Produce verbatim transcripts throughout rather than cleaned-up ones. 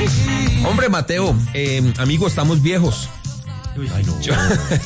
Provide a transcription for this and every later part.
Hombre, Mateo, eh, amigo, estamos viejos. Ay, no. Yo,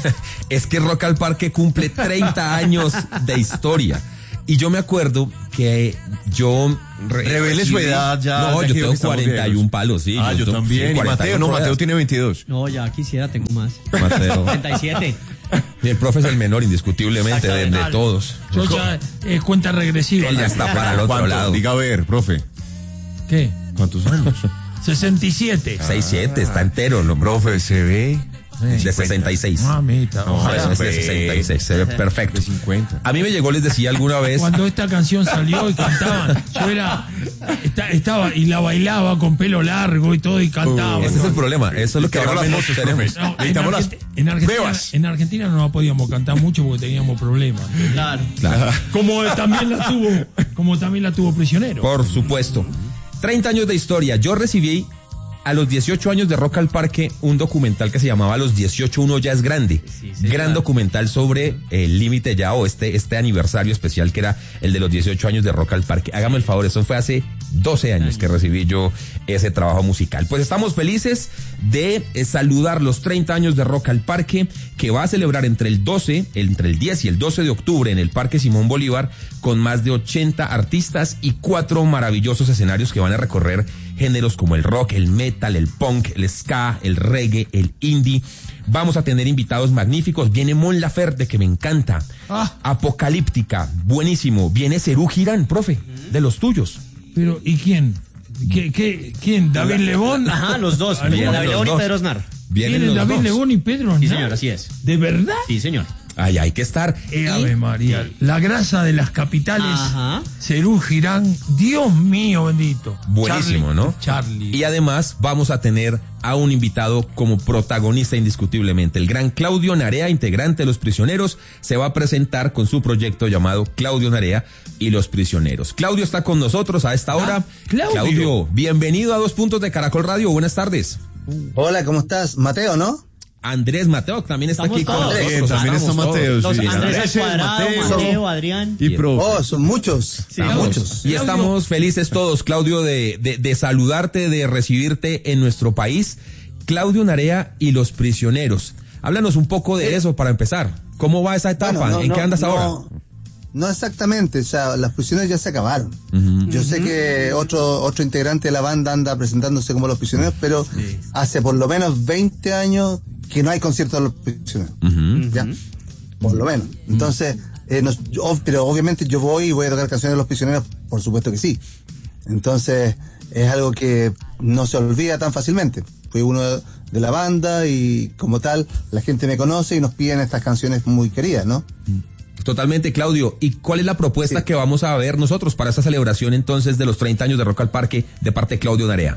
es que Rock al Parque cumple treinta años de historia. Y yo me acuerdo que yo... Re Revele su edad ya. No, yo tengo cuarenta y un palos, sí. Ah, yo, yo también. Sí, y Mateo, no, Mateo tiene veintidós. No, ya quisiera, tengo más. Mateo. treinta y siete. Y el profe es el menor, indiscutiblemente, de, de todos. Yo ya eh, cuenta regresiva. Él ya está para el otro lado. Diga a ver, profe. ¿Qué? ¿Cuántos años? sesenta y siete. sesenta y siete, está entero, ¿no? Profe, se ve... De sesenta y seis. Mamita, ojalá. Es de sesenta y seis, se ve perfecto. De cincuenta. A mí me llegó, les decía alguna vez. Cuando esta canción salió y cantaban, yo era, está, estaba y la bailaba con pelo largo y todo y cantaba. Uh, ese es el problema, eso es lo que ahora menos tenemos. No, en, Argent en, Argentina, en Argentina no la podíamos cantar mucho porque teníamos problemas. Claro. Claro. Como también la tuvo, como también la tuvo Prisionero. Por supuesto. treinta años de historia. Yo recibí a los dieciocho años de Rock al Parque un documental que se llamaba Los dieciocho uno ya es grande. Sí, sí, Gran claro. documental sobre el límite ya o este, este aniversario especial que era el de los dieciocho años de Rock al Parque. Hágame el favor, eso fue hace doce años que recibí yo ese trabajo musical. Pues estamos felices de eh, saludar los treinta años de Rock al Parque, que va a celebrar entre el doce, entre el diez y el doce de octubre en el Parque Simón Bolívar, con más de ochenta artistas y cuatro maravillosos escenarios que van a recorrer géneros como el rock, el metal, el punk, el ska, el reggae, el indie. Vamos a tener invitados magníficos. Viene Mon Laferte, que me encanta. Ah. Apocalíptica, buenísimo. Viene Serú Girán, profe, de los tuyos. Pero, ¿y quién? ¿Qué, qué, ¿Quién? ¿David Lebón? Ajá, los dos. David Lebón y Pedro Aznar. Vienen los David dos. Lebón y Pedro Aznar. Sí, señor, así es. ¿De verdad? Sí, señor. Ay, hay que estar. Eh, Ave María, la grasa de las capitales. Ajá. Serú Girán, Dios mío bendito. Buenísimo, Charlie, ¿no? Charlie. Y además vamos a tener a un invitado como protagonista indiscutiblemente. El gran Claudio Narea, integrante de Los Prisioneros, se va a presentar con su proyecto llamado Claudio Narea y Los Prisioneros. Claudio está con nosotros a esta hora. Ah, Claudio. Claudio, bienvenido a Dos Puntos de Caracol Radio. Buenas tardes. Hola, ¿cómo estás? Mateo, ¿no? Andrés Mateo también está Estamos aquí todos. con nosotros. Bien, también está Mateo. Los Sí. Andrés, Andrés Cuadrado, Mateo, Mateo, Adrián. Y profe. Oh, son muchos. Sí, son muchos. Y estamos felices todos, Claudio, de, de, de saludarte, de recibirte en nuestro país. Claudio Narea y Los Prisioneros. Háblanos un poco de eso para empezar. ¿Cómo va esa etapa? Bueno, no, ¿En no, qué andas no, ahora? No exactamente, o sea, las prisioneros ya se acabaron. Uh-huh. Yo uh-huh. sé que otro otro integrante de la banda anda presentándose como Los Prisioneros, pero sí. hace por lo menos veinte años que no hay concierto de Los Prisioneros. Uh-huh. ¿Ya? Por lo menos. Entonces, eh, nos, yo, pero obviamente yo voy y voy a tocar canciones de Los Prisioneros, por supuesto que sí. Entonces, es algo que no se olvida tan fácilmente. Fui uno de la banda y como tal, la gente me conoce y nos piden estas canciones muy queridas, ¿no? Totalmente, Claudio. ¿Y cuál es la propuesta sí. que vamos a ver nosotros para esta celebración entonces de los treinta años de Rock al Parque de parte de Claudio Narea?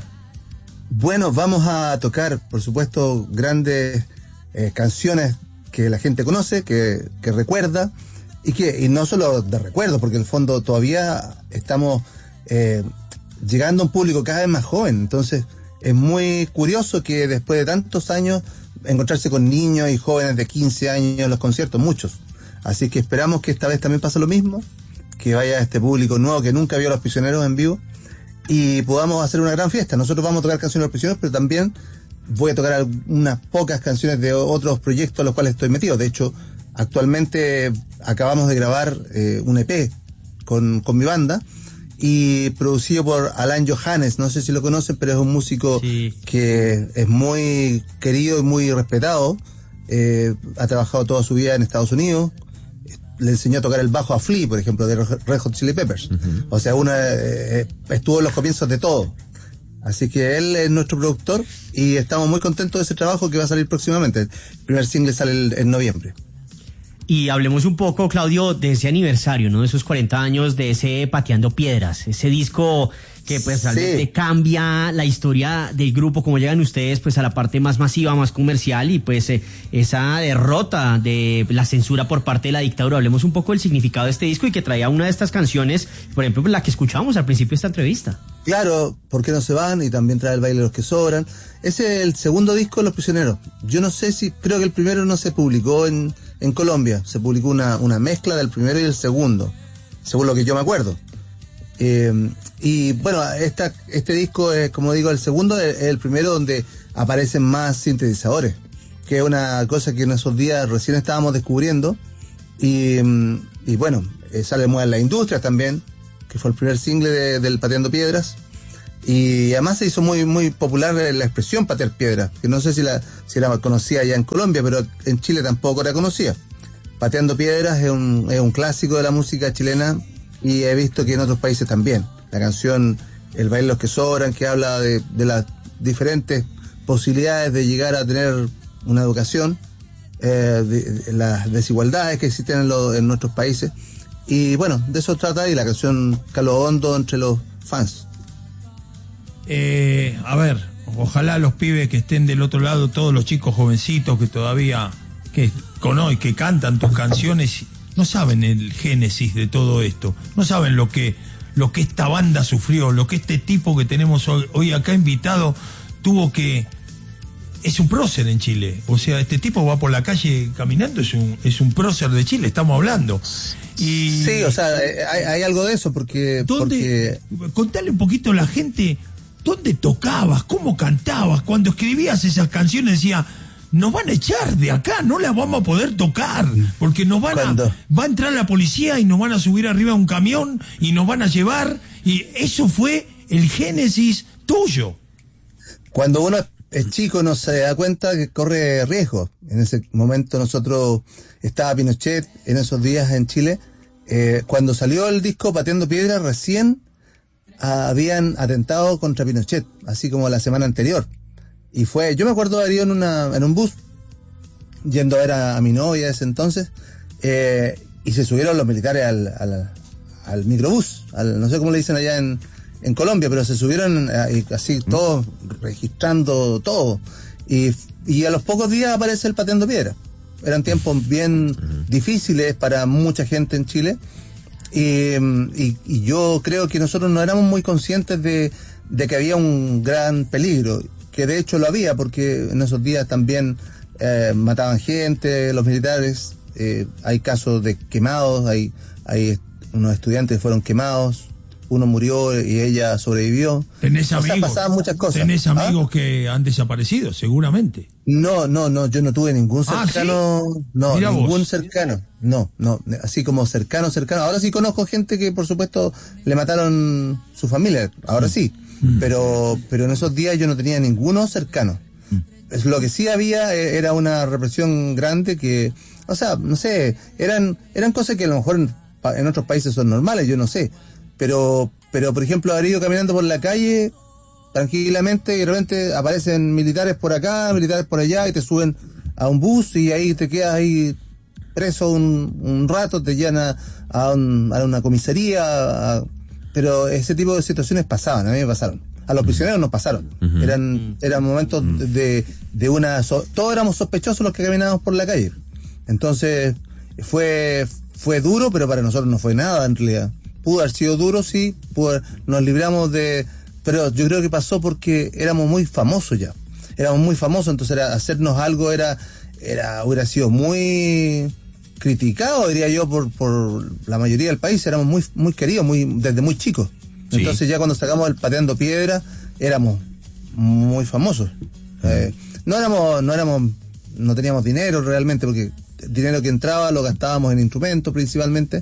Bueno, vamos a tocar, por supuesto, grandes eh, canciones que la gente conoce, que, que recuerda, y que y no solo de recuerdo, porque en el fondo todavía estamos eh, llegando a un público cada vez más joven. Entonces, es muy curioso que después de tantos años encontrarse con niños y jóvenes de quince años en los conciertos, muchos. Así que esperamos que esta vez también pase lo mismo, que vaya este público nuevo que nunca vio a Los Prisioneros en vivo y podamos hacer una gran fiesta. Nosotros vamos a tocar canciones de Los Prisioneros, pero también voy a tocar unas pocas canciones de otros proyectos en los cuales estoy metido. De hecho, actualmente acabamos de grabar eh, un E P con, con mi banda y producido por Alan Johannes. No sé si lo conocen, pero es un músico sí. que es muy querido y muy respetado. Eh, ha trabajado toda su vida en Estados Unidos. Le enseñó a tocar el bajo a Flea, por ejemplo, de Red Hot Chili Peppers. Uh-huh. O sea, una eh, estuvo en los comienzos de todo. Así que él es nuestro productor y estamos muy contentos de ese trabajo que va a salir próximamente. El primer single sale el, en noviembre. Y hablemos un poco, Claudio, de ese aniversario, ¿no? De esos cuarenta años de ese Pateando Piedras, ese disco que pues sí. realmente cambia la historia del grupo, como llegan ustedes pues a la parte más masiva, más comercial y pues eh, esa derrota de la censura por parte de la dictadura. Hablemos un poco del significado de este disco y que traía una de estas canciones, por ejemplo, la que escuchamos al principio de esta entrevista. Claro, ¿por qué no se van? Y también trae El Baile de los que Sobran. Ese es el segundo disco de Los Prisioneros. Yo no sé si, creo que el primero no se publicó en, en Colombia. Se publicó una, una mezcla del primero y el segundo, según lo que yo me acuerdo. Eh, y bueno, esta, este disco es, como digo, el segundo es el primero donde aparecen más sintetizadores, que es una cosa que en esos días recién estábamos descubriendo. Y, y bueno, eh, sale muy en la industria también, que fue el primer single de, del Pateando Piedras. Y además se hizo muy muy popular la expresión patear piedras, que no sé si la, si la conocía allá en Colombia, pero en Chile tampoco la conocía. Pateando Piedras es un, es un clásico de la música chilena y he visto que en otros países también. La canción El baile los que sobran, que habla de, de las diferentes posibilidades de llegar a tener una educación, eh, de, de las desigualdades que existen en, lo, en nuestros países. Y bueno, de eso trata y la canción caló hondo entre los fans. Eh, a ver, ojalá los pibes que estén del otro lado, todos los chicos jovencitos que todavía que conocen, que cantan tus canciones, no saben el génesis de todo esto, no saben lo que lo que esta banda sufrió, lo que este tipo que tenemos hoy, hoy acá invitado tuvo que... Es un prócer en Chile, o sea, este tipo va por la calle caminando, es un es un prócer de Chile, estamos hablando. Y sí, o sea, hay, hay algo de eso, porque... ¿Dónde, porque... Contale un poquito a la gente, ¿dónde tocabas? ¿Cómo cantabas? Cuando escribías esas canciones decía, nos van a echar de acá, no las vamos a poder tocar, porque nos van a, va a entrar la policía y nos van a subir arriba a un camión y nos van a llevar, y eso fue el génesis tuyo. Cuando uno es chico no se da cuenta que corre riesgo. En ese momento nosotros, estaba Pinochet en esos días en Chile, eh, cuando salió el disco Pateando Piedras recién habían atentado contra Pinochet, así como la semana anterior. Y fue, yo me acuerdo de haber ido en, una, en un bus, yendo a ver a, a mi novia de ese entonces, eh, y se subieron los militares al, al, al microbús, al, no sé cómo le dicen allá en, en Colombia, pero se subieron eh, así todos, registrando todo. Y, y a los pocos días aparece el Pateando Piedra. Eran tiempos bien difíciles para mucha gente en Chile. Y, y, y yo creo que nosotros no éramos muy conscientes de, de que había un gran peligro, que de hecho lo había, porque en esos días también eh, mataban gente, los militares, eh, hay casos de quemados, hay, hay unos estudiantes que fueron quemados, uno murió y ella sobrevivió. ¿Tenés amigos? O sea, pasaban muchas cosas. ¿Tenés amigos ¿Ah? que han desaparecido? Seguramente. No, no, no, yo no tuve ningún cercano, ¿Ah, sí? no, Mirá ningún vos. cercano, no, no, así como cercano, cercano. Ahora sí conozco gente que por supuesto le mataron su familia, ahora sí, mm. pero, pero en esos días yo no tenía ninguno cercano. Mm. Es, lo que sí había era una represión grande que, o sea, no sé, eran, eran cosas que a lo mejor en, en otros países son normales, yo no sé, pero, pero por ejemplo haber ido caminando por la calle tranquilamente y de repente aparecen militares por acá, militares por allá y te suben a un bus y ahí te quedas ahí preso un, un rato, te llevan a, a, un, a una comisaría, a, pero ese tipo de situaciones pasaban, a mí me pasaron. A los prisioneros nos pasaron. Uh-huh. Eran, eran momentos uh-huh. de, de una... So, todos éramos sospechosos los que caminábamos por la calle. Entonces fue, fue duro, pero para nosotros no fue nada en realidad. Pudo haber sido duro, sí, pudo, nos libramos de... Pero yo creo que pasó porque éramos muy famosos ya. Éramos muy famosos, entonces era, hacernos algo era, era, hubiera sido muy criticado, diría yo, por, por la mayoría del país. Éramos muy, muy queridos, muy, desde muy chicos. Sí. Entonces ya cuando sacamos el Pateando Piedra, éramos muy famosos. Uh-huh. Eh, no éramos, no éramos, no teníamos dinero realmente, porque el dinero que entraba lo gastábamos en instrumentos principalmente,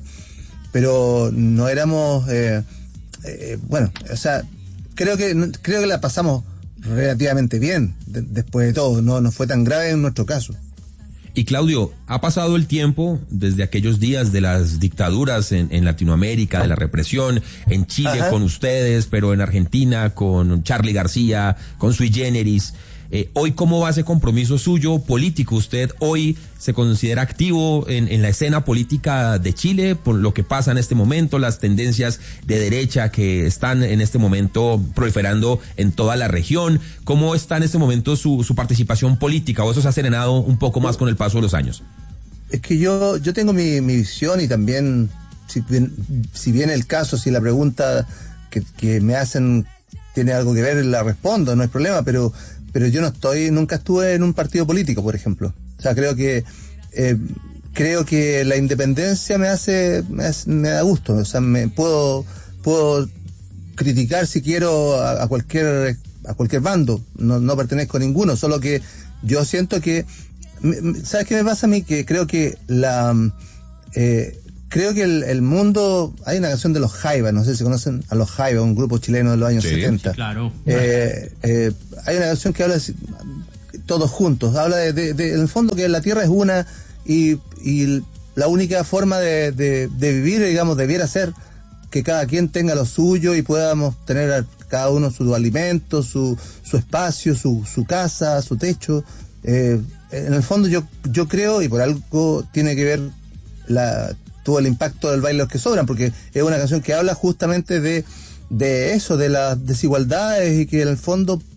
pero no éramos, eh, eh, bueno, o sea, Creo que creo que la pasamos relativamente bien de, después de todo, no, no fue tan grave en nuestro caso. Y Claudio, ha pasado el tiempo desde aquellos días de las dictaduras en, en Latinoamérica, de la represión, en Chile Ajá. con ustedes, pero en Argentina con Charly García, con Sui Generis. Eh, hoy, ¿cómo va ese compromiso suyo político? ¿Usted hoy se considera activo en, en la escena política de Chile por lo que pasa en este momento, las tendencias de derecha que están en este momento proliferando en toda la región? ¿Cómo está en este momento su, su participación política, o eso se ha serenado un poco más con el paso de los años? Es que yo, yo tengo mi, mi visión, y también, si bien, si bien el caso, si la pregunta que, que me hacen tiene algo que ver, la respondo, no hay problema, pero... pero yo no estoy, nunca estuve en un partido político, por ejemplo. O sea, creo que eh, creo que la independencia me hace, me hace, me da gusto. O sea, me puedo puedo criticar si quiero a, a cualquier a cualquier bando, no, no pertenezco a ninguno, solo que yo siento que, ¿sabes qué me pasa a mí? Que creo que la eh, creo que el, el mundo, hay una canción de los Jaivas, no sé si conocen a los Jaivas, un grupo chileno de los años sí, setenta. Sí, claro. Eh, eh, hay una canción que habla de, todos juntos, habla de, de, de, en el fondo que la tierra es una y, y la única forma de, de, de vivir, digamos, debiera ser que cada quien tenga lo suyo y podamos tener a cada uno su alimento, su, su espacio, su, su casa, su techo. Eh, en el fondo yo, yo creo, y por algo tiene que ver la, todo el impacto del baile Los que sobran, porque es una canción que habla justamente de, de eso, de las desigualdades y que en el fondo